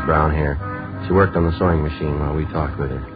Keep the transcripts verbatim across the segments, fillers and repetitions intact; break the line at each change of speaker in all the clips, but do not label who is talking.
Brown hair. She worked on the sewing machine while we talked with her.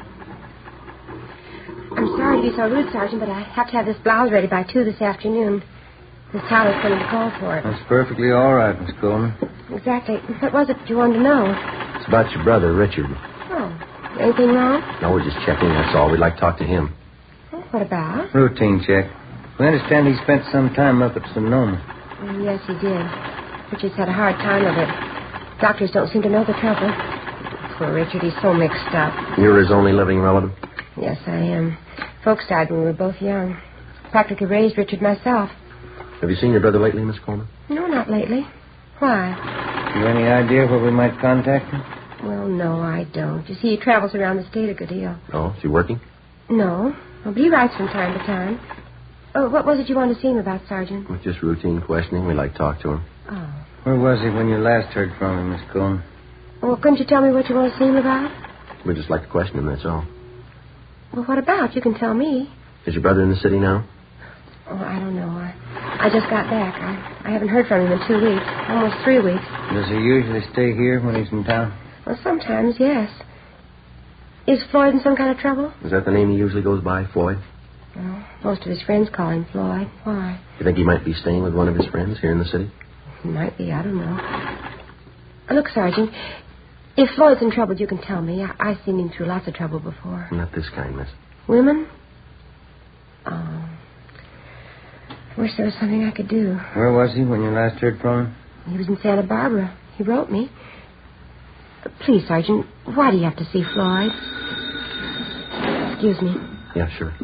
I'm sorry to be so rude, Sergeant, but I have to have this blouse ready by two this afternoon. Miss Tyler's coming to call for it.
That's perfectly all right, Miss Coleman.
Exactly. What was it that you wanted to know?
It's about your brother, Richard.
Oh, anything wrong?
No, we're just checking, that's all. We'd like to talk to him.
Oh, what about?
Routine check. We understand he spent some time up at Sonoma.
Oh, yes, he did. Richard's had a hard time of it. Doctors don't seem to know the trouble. Poor Richard, he's so mixed up.
You're his only living relative?
Yes, I am. Folks died when we were both young. Practically raised Richard myself.
Have you seen your brother lately, Miss Coleman?
No, not lately. Why?
You any idea where we might contact him?
Well, no, I don't. You see, he travels around the state a good deal.
Oh, is he working?
No. Well, but he writes from time to time. Oh, what was it you wanted to see him about, Sergeant?
With just routine questioning. We'd like to talk to him.
Oh.
Where was he when you last heard from him, Miss Coleman?
Well, couldn't you tell me what you want to see him about?
We'd just like to question him, that's all.
Well, what about? You can tell me.
Is your brother in the city now?
Oh, I don't know. I, I just got back. I, I haven't heard from him in two weeks. Almost three weeks.
Does he usually stay here when he's in town?
Well, sometimes, yes. Is Floyd in some kind of trouble?
Is that the name he usually goes by, Floyd?
Well, most of his friends call him Floyd. Why?
You think he might be staying with one of his friends here in the city?
He might be. I don't know. Look, Sergeant, if Floyd's in trouble, you can tell me. I, I've seen him through lots of trouble before.
Not this kind, miss.
Women? Oh. I wish there was something I could do.
Where was he when you last heard from him?
He was in Santa Barbara. He wrote me. Please, Sergeant, why do you have to see Floyd? Excuse me.
Yeah, sure.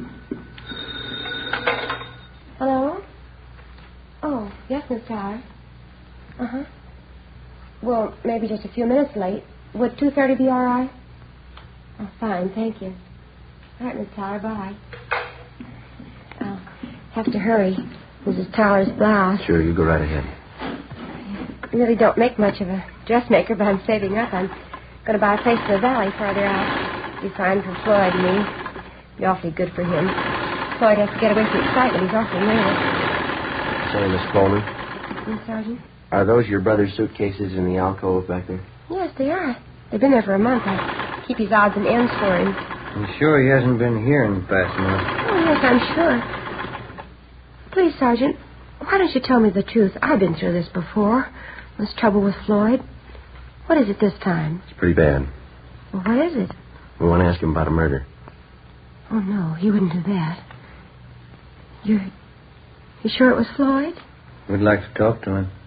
Hello? Oh, yes, Miss Tyler. Uh-huh. Well, maybe just a few minutes late. Would two thirty be all right? Oh, fine, thank you. All right, Miss Tyler, bye. I'll have to hurry. Missus Tyler's blouse.
Sure, you go right ahead.
I really don't make much of a dressmaker, but I'm saving up. I'm going to buy a place in the valley farther out. Be fine for Floyd and me. Be awfully good for him. Floyd has to get away from excitement. He's awfully nervous.
Say, Miss Coleman.
Yes, Sergeant?
Are those your brother's suitcases in the alcove back there?
Yes, they are. They've been there for a month. I keep his odds and ends for him.
I'm sure he hasn't been here in the past month.
Oh, yes, I'm sure. Please, Sergeant, why don't you tell me the truth? I've been through this before. This trouble with Floyd. What is it this time?
It's pretty bad.
Well, what is it?
We want to ask him about a murder.
Oh, no, he wouldn't do that. You're... You sure it was Floyd?
We'd like to talk to him.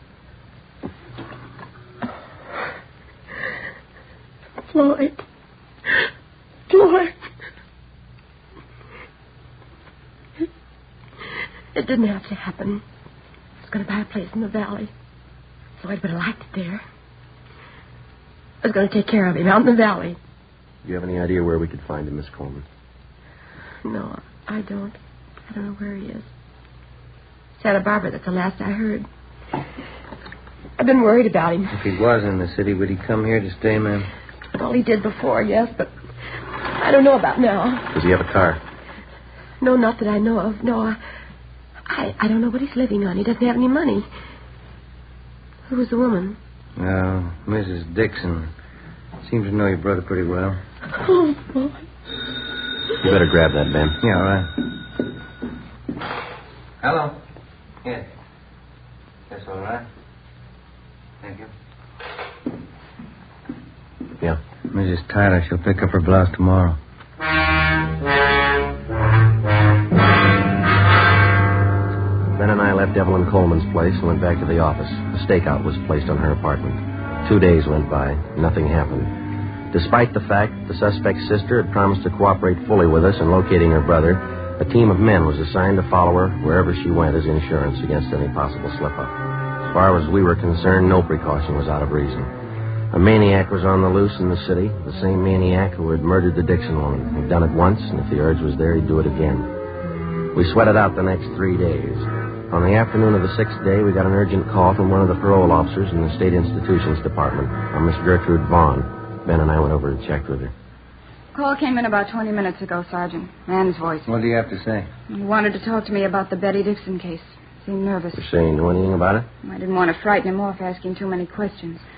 Floyd. Floyd. It, it didn't have to happen. I was going to buy a place in the valley. Floyd would have liked it there. I was going to take care of him out in the valley.
Do you have any idea where we could find him, Miss Coleman?
No, I don't. I don't know where he is. Santa Barbara, that's the last I heard. I've been worried about him.
If he was in the city, would he come here to stay, ma'am?
Well, he did before, yes, but I don't know about now.
Does he have a car?
No, not that I know of. No, I, I, I don't know what he's living on. He doesn't have any money. Who was the woman?
Uh, Missus Dixon. Seems to know your brother pretty well.
Oh, boy.
You better grab that, Ben.
Yeah, all right. Hello. Yes. That's all right. Thank you.
Yeah.
Missus Tyler, she'll pick up her blouse tomorrow.
Ben and I left Evelyn Coleman's place and went back to the office. A stakeout was placed on her apartment. Two days went by. Nothing happened. Despite the fact the suspect's sister had promised to cooperate fully with us in locating her brother, a team of men was assigned to follow her wherever she went as insurance against any possible slip-up. As far as we were concerned, no precaution was out of reason. A maniac was on the loose in the city, the same maniac who had murdered the Dixon woman. He'd done it once, and if the urge was there, he'd do it again. We sweated out the next three days. On the afternoon of the sixth day, we got an urgent call from one of the parole officers in the State Institutions Department, a Miss Gertrude Vaughn. Ben and I went over and checked with her.
Call came in about twenty minutes ago, Sergeant. Man's voice.
What do you have to say?
He wanted to talk to me about the Betty Dixon case. Seemed nervous.
Did she know anything about it?
I didn't want to frighten him off asking too many questions.